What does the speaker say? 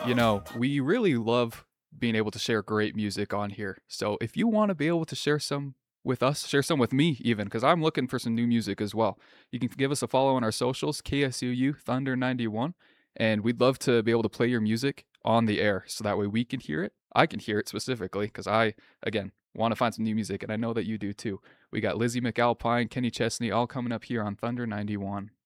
We really love being able to share great music on here. So if you want to be able to share some with us, share some with me even, because I'm looking for some new music as well. You can give us a follow on our socials, KSUU Thunder 91, and we'd love to be able to play your music on the air so that way we can hear it. I can hear it specifically because again, want to find some new music, and I know that you do too. We got Lizzie McAlpine, Kenny Chesney all coming up here on Thunder 91.